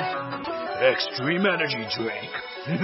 Extreme Energy Drink.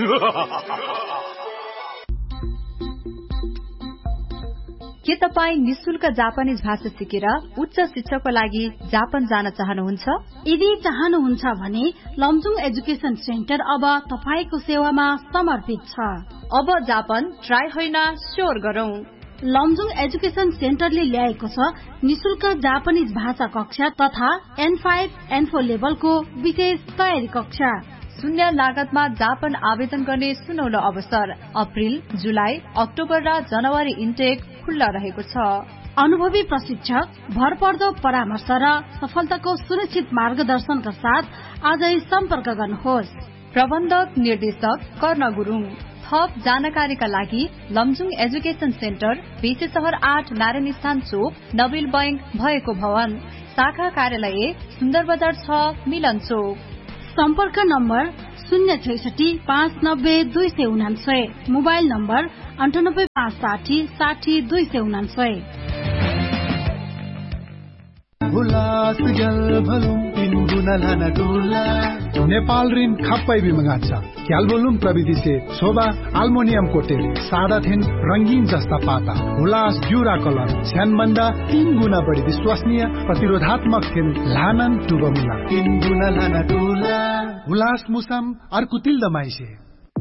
के तपाई निशुल्क जापानिज भाषा सिकेर उच्च शिक्षाको लागि जापान जान चाहनुहुन्छ? यदि चाहनुहुन्छ भने लमजुङ एजुकेशन सेन्टर अब तपाईको सेवामा समर्पित छ। अब जापान ट्राई होइन स्योर गरौं। लमजुङ एजुकेशन सेन्टरले ल्याएको छ निशुल्क जापानिज भाषा कक्षा तथा N5, N4 लेभलको विशेष तयारी कक्षा। शून्य लागतमा जापान आवेदन गर्ने सुनौलो अवसर। अप्रिल, जुलाई, अक्टोबर र जनवरी इन्टेक खुल्ला रहेको छ। अनुभवी प्रशिक्षक, भरपर्दो परामर्श र सफलताको सुनिश्चित मार्गदर्शनका साथ आजै सम्पर्क गर्नुहोस्। प्रबन्धक निर्देशक कर्ण गुरुङ। थप जानकारीका लागि लमजुङ एजुकेशन सेन्टर, बेसी सहर 8 नारायण स्थान चोक, नबिल बैंक भएको भवन, शाखा कार्यालय सुन्दर बजार 6 मिलन चोक। सम्पर्क नम्बर 066 590 299, मोबाइल नम्बर 98 560 60 299। नेपाल ऋण खप्पै बिमगाछ क्याल्भोलुम प्रविधि से शोभा अल्मुनियम कोटेड सादा थिन रंगीन जस्ता पाता हुलास जुरा कलर स्यानबन्दा 3 गुना बढी विश्वसनीय प्रतिरोधात्मक थिन लानन टुबमुला 3 गुना लाना टुला हुलास मुसम अर्कुतिल दमाइसे।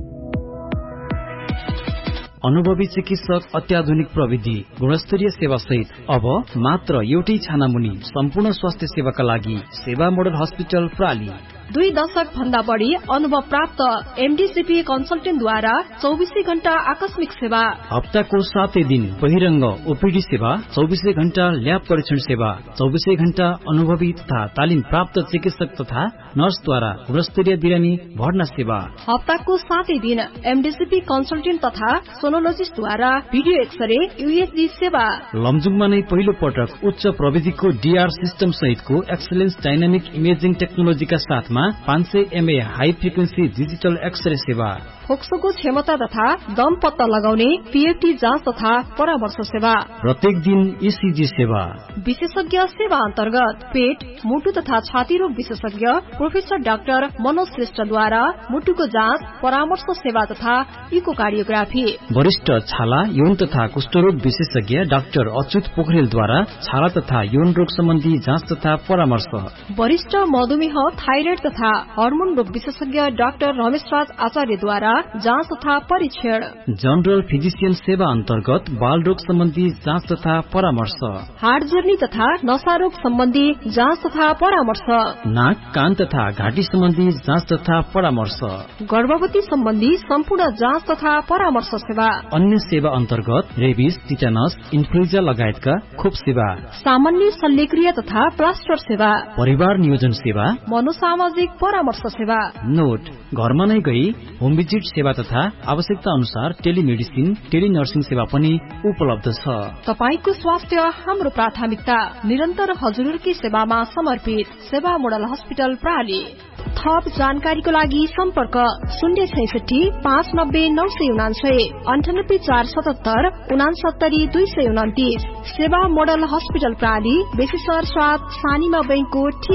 अनुभवी चिकित्सक, अत्याधुनिक प्रविधि, गुणस्तरीय सेवा सहित अब मात्र एउटै छाना मुनि सम्पूर्ण स्वास्थ्य सेवाका लागि सेवा मोडल हस्पिटल प्राली। 2 दशक भन्दा बढी अनुभव प्राप्त एमडीसीपी कन्सल्टेन्टद्वारा 24 घण्टा आकस्मिक सेवा। हप्ताको 7 दिन बहिरंग ओपीडी सेवा, 24 घण्टा ल्याब परीक्षण सेवा, 24 घण्टा अनुभवी तथा तालिम प्राप्त चिकित्सक तथा नर्सद्वारा गुणस्तरीय बिरामी भर्ना सेवा। हप्ताको 7 दिन एमडीसीपी कन्सल्टेन्ट तथा सोनोलोजिस्टद्वारा भिडियो एक्सरे यूएसजी सेवा। लमजुङमा नै पहिलो पटक उच्च प्रविधिको डीआर सिस्टम सहितको एक्सलेन्स डाइनामिक इमेजिङ टेक्नोलोजीका साथमा 500 MA high frequency digital x-ray सेवा। फोक्सोको क्षमता तथा दम पत्ता लगाउने पीएफटी जाँच तथा परामर्श सेवा। प्रत्येक दिन ईसीजी सेवा। विशेषज्ञ सेवा अन्तर्गत पेट, मुटु तथा छाती रोग विशेषज्ञ प्रोफेसर डाक्टर मनोज श्रेष्ठद्वारा मुटुको जाँच, परामर्श सेवा तथा इकोकार्डियोग्राफी। वरिष्ठ छाला, यौन तथा कुष्ठरोग विशेषज्ञ डाक्टर अच्युत पोखरेलद्वारा छाला तथा यौन रोग सम्बन्धी जाँच तथा परामर्श। वरिष्ठ मधुमेह, थाइरोइड तथा हर्मोन रोग विशेषज्ञ डाक्टर रमेशराज आचार्यद्वारा जाँच तथा परीक्षण। जनरल फिजिशियन सेवा अन्तर्गत बाल रोग सम्बन्धी जाँच तथा परामर्श। हार्ट जर्नी तथा नशा रोग सम्बन्धी जाँच तथा परामर्श। नाक, कान तथा घाँटी सम्बन्धी जाँच तथा परामर्श। गर्भवती सम्बन्धी सम्पूर्ण जाँच तथा परामर्श सेवा। अन्य सेवा अन्तर्गत रेबिस, टिटानस, इन्फ्लुएन्जा लगायतका खोप सेवा। सामान्य शल्यक्रिया तथा प्लास्टर सेवा। परिवार नियोजन सेवा। मनोसामाजिक परामर्श सेवा। नोट, घरमा नै गई होम भिजिट सेवा तथा आवश्यकता अनुसार टेलिमेडिसिन, टेलिनर्सिङ सेवा पनि उपलब्ध छ। तपाईको स्वास्थ्य हाम्रो प्राथमिकता। निरन्तर हजुरकी सेवामा समर्पित सेवा मोडल हस्पिटल प्राली। थप जानकारीको लागि सम्पर्क 066 590 999, 98 477 69 229। सेवा मोडल हस्पिटल प्राली, बेसी सहर 7 सानीमा बैंकको